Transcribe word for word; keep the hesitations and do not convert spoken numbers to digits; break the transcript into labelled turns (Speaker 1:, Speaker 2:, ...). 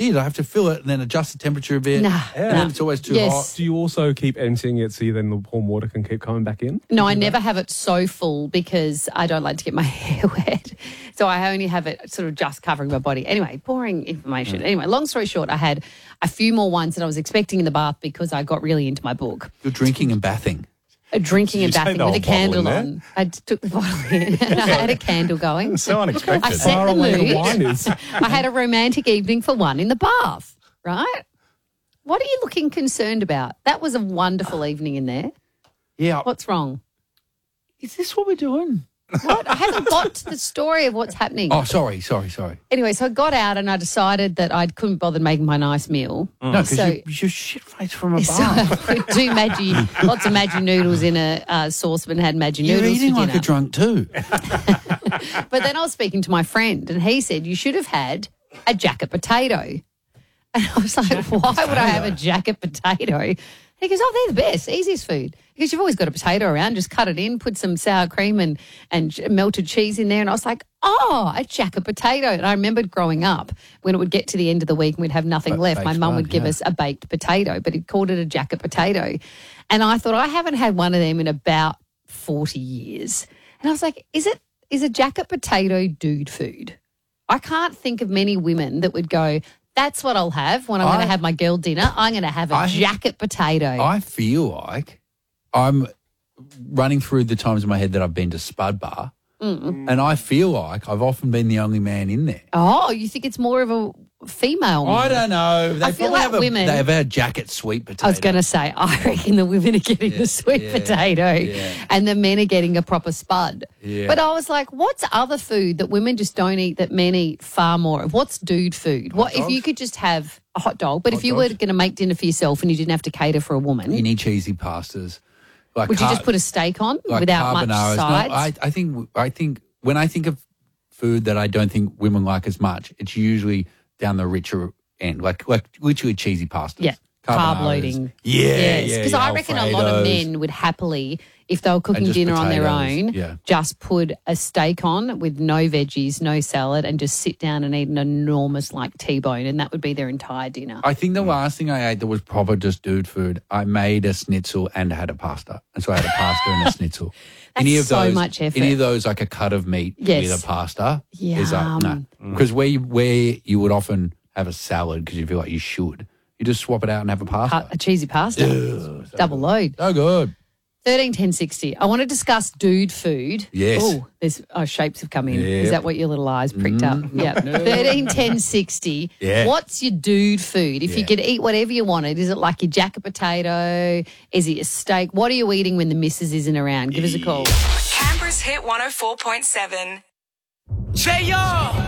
Speaker 1: did. I have to fill it and then adjust the temperature a bit.
Speaker 2: Nah,
Speaker 1: and
Speaker 2: nah.
Speaker 1: then it's always too
Speaker 2: Yes.
Speaker 1: hot.
Speaker 3: Do you also keep emptying it so then the warm water can keep coming back in?
Speaker 2: No, I never have it so full because I don't like to get my hair wet. So I only have it sort of just covering my body. Anyway, boring information.
Speaker 1: Mm.
Speaker 2: Anyway, long story short, I had a few more ones that I was expecting in the bath because I got really into my book.
Speaker 1: You're drinking and bathing.
Speaker 2: Uh, Drinking
Speaker 4: Did
Speaker 2: and
Speaker 4: you take
Speaker 2: bathing
Speaker 4: the
Speaker 2: with a
Speaker 4: whole bottle
Speaker 2: candle
Speaker 4: in there?
Speaker 2: on. I t- took the bottle in and I had a candle going.
Speaker 4: So unexpected.
Speaker 2: I set
Speaker 3: Far
Speaker 2: the
Speaker 3: away the
Speaker 2: mood.
Speaker 3: wine is.
Speaker 2: I had a romantic evening for one in the bath, right? What are you looking concerned about? That was a wonderful evening in there.
Speaker 1: Yeah.
Speaker 2: What's wrong?
Speaker 1: Is this what we're doing?
Speaker 2: What? I haven't got to the story of what's happening.
Speaker 1: Oh, sorry, sorry, sorry.
Speaker 2: Anyway, so I got out and I decided that I couldn't bother making my nice meal.
Speaker 1: No, because
Speaker 2: So-
Speaker 1: you, you're shit-faced from a
Speaker 2: So
Speaker 1: bath.
Speaker 2: I put two Maggi, lots of Maggi noodles in a uh, saucepan, had Maggi
Speaker 1: You're
Speaker 2: noodles
Speaker 1: eating
Speaker 2: for
Speaker 1: like
Speaker 2: dinner.
Speaker 1: a drunk too.
Speaker 2: But then I was speaking to my friend and he said, you should have had a jacket potato. And I was like, why would I have a jacket potato? And he goes, oh, they're the best, easiest food. Because you've always got a potato around, just cut it in, put some sour cream and, and melted cheese in there. And I was like, oh, a jacket potato. And I remembered growing up when it would get to the end of the week and we'd have nothing
Speaker 1: Ba-
Speaker 2: left, my
Speaker 1: baked
Speaker 2: mum
Speaker 1: bun,
Speaker 2: would give
Speaker 1: yeah.
Speaker 2: us a baked potato, but he'd called it a jacket potato. And I thought, I haven't had one of them in about forty years. And I was like, is it is a jacket potato dude food? I can't think of many women that would go, that's what I'll have when I'm going
Speaker 1: I-
Speaker 2: to have my girl dinner. I'm going to have a
Speaker 1: I-
Speaker 2: jacket potato.
Speaker 1: I feel like I'm running through the times in my head that I've been to Spud Bar, and I feel like I've often been the only man in there.
Speaker 2: oh, you think it's more of a female?
Speaker 1: I don't know. They
Speaker 2: I feel
Speaker 1: probably
Speaker 2: like
Speaker 1: have a,
Speaker 2: women-
Speaker 1: They have a jacket sweet potato.
Speaker 2: I was going to say, I reckon the women are getting the sweet
Speaker 1: yeah,
Speaker 2: potato
Speaker 1: yeah.
Speaker 2: and the men are getting a proper spud.
Speaker 1: Yeah.
Speaker 2: But I was like, what's other food that women just don't eat that men eat far more of? What's dude food? What if
Speaker 1: dogs?
Speaker 2: you could just have a hot dog, but if
Speaker 1: Hot
Speaker 2: you
Speaker 1: dogs.
Speaker 2: were going to make dinner for yourself and you didn't have to cater for a woman,
Speaker 1: You need cheesy pastas. Like
Speaker 2: would you
Speaker 1: car-
Speaker 2: just put a steak on
Speaker 1: like
Speaker 2: without much
Speaker 1: carbonara is
Speaker 2: sides?
Speaker 1: not- I, I think. I think when I think of food that I don't think women like as much, it's usually down the richer end, like like literally cheesy pastas.
Speaker 2: Yeah. Carb
Speaker 1: Carbonaras.
Speaker 2: loading.
Speaker 1: Yeah,
Speaker 2: Yes,
Speaker 1: yeah.
Speaker 2: because
Speaker 1: yeah,
Speaker 2: I reckon a lot of
Speaker 1: Alfredos.
Speaker 2: men would happily, if they were cooking
Speaker 1: just
Speaker 2: dinner on their
Speaker 1: potatoes,
Speaker 2: own,
Speaker 1: yeah.
Speaker 2: just put a steak on with no veggies, no salad, and just sit down and eat an enormous like T-bone, and that would be their entire dinner.
Speaker 1: I think the last thing I ate that was proper just dude food, I made a schnitzel and had a pasta. And so I had a pasta and a schnitzel.
Speaker 2: That's
Speaker 1: any of
Speaker 2: so
Speaker 1: those,
Speaker 2: much effort.
Speaker 1: Any of those, like a cut of meat
Speaker 2: Yes.
Speaker 1: with a pasta, is
Speaker 2: Yum.
Speaker 1: like, no. Because where, you, where you would often have a salad because you feel like you should, you just swap it out and have a pasta.
Speaker 2: Pa- a cheesy pasta, double load.
Speaker 1: So good.
Speaker 2: Thirteen ten sixty. I want to discuss dude food.
Speaker 1: Yes.
Speaker 2: Oh, there's oh, shapes have come in. Is
Speaker 1: Yep.
Speaker 2: that what your little eyes pricked up? Yeah. Thirteen ten sixty.
Speaker 1: Yeah.
Speaker 2: What's your dude food? If you
Speaker 1: Yeah.
Speaker 2: could eat whatever you wanted, is it like your jacket potato? Is it your steak? What are you eating when the missus isn't around? Give us a call.
Speaker 5: Canberra's Hit one oh four point seven.
Speaker 6: J-Yo!